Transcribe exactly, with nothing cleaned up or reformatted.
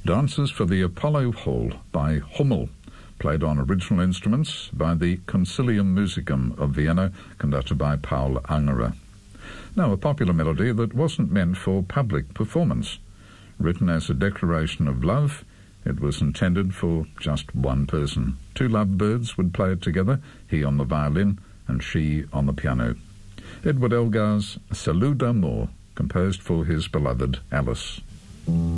Dances for the Apollo Hall by Hummel, played on original instruments by the Concilium Musicum of Vienna, conducted by Paul Angerer. Now, a popular melody that wasn't meant for public performance. Written as a declaration of love, it was intended for just one person. Two lovebirds would play it together, he on the violin and she on the piano. Edward Elgar's Salut d'amour, composed for his beloved Alice.